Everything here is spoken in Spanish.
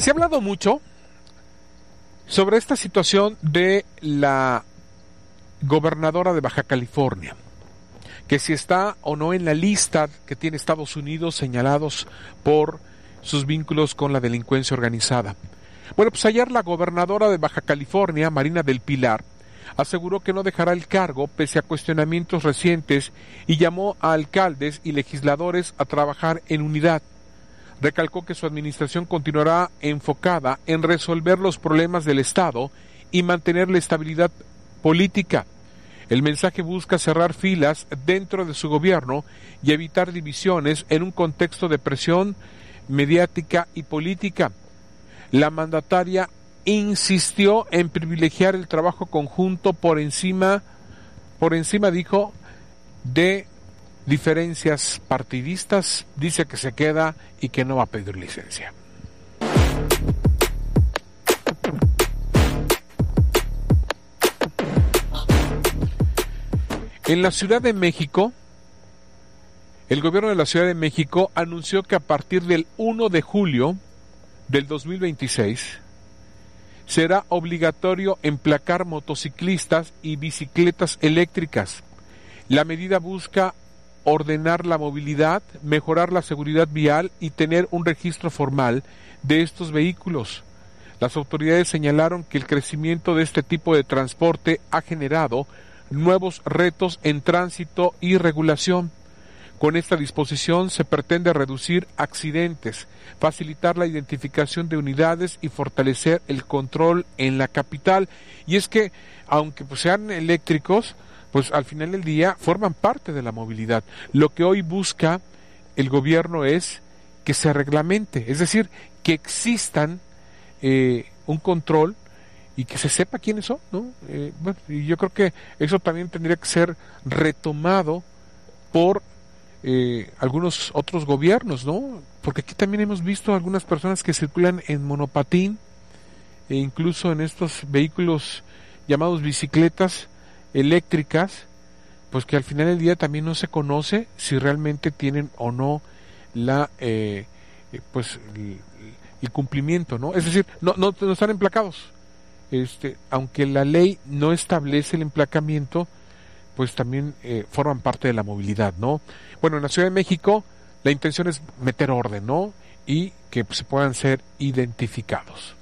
Se ha hablado mucho sobre esta situación de la gobernadora de Baja California, que si está o no en la lista que tiene Estados Unidos señalados por sus vínculos con la delincuencia organizada. Bueno, pues ayer la gobernadora de Baja California, Marina del Pilar, aseguró que no dejará el cargo pese a cuestionamientos recientes y llamó a alcaldes y legisladores a trabajar en unidad. Recalcó que su administración continuará enfocada en resolver los problemas del Estado y mantener la estabilidad política. El mensaje busca cerrar filas dentro de su gobierno y evitar divisiones en un contexto de presión mediática y política. La mandataria insistió en privilegiar el trabajo conjunto por encima, dijo, de diferencias partidistas. Dice que se queda y que no va a pedir licencia. En la Ciudad de México, el gobierno de la Ciudad de México anunció que a partir del 1 de julio del 2026 será obligatorio emplacar motociclistas y bicicletas eléctricas. La medida busca ordenar la movilidad, mejorar la seguridad vial y tener un registro formal de estos vehículos. Las autoridades señalaron que el crecimiento de este tipo de transporte ha generado nuevos retos en tránsito y regulación. Con esta disposición se pretende reducir accidentes, facilitar la identificación de unidades y fortalecer el control en la capital. Y es que, aunque sean eléctricos, pues al final del día forman parte de la movilidad. Lo que hoy busca el gobierno es que se reglamente, es decir, que existan un control y que se sepa quiénes son, ¿no? Bueno, y yo creo que eso también tendría que ser retomado por algunos otros gobiernos, ¿no? Porque aquí también hemos visto algunas personas que circulan en monopatín e incluso en estos vehículos llamados bicicletas eléctricas, pues que al final del día también no se conoce si realmente tienen o no la el cumplimiento, ¿no? Es decir, no están emplacados. Aunque la ley no establece el emplacamiento, pues también forman parte de la movilidad, ¿no? Bueno, en la Ciudad de México la intención es meter orden, ¿no? Y que se puedan ser identificados.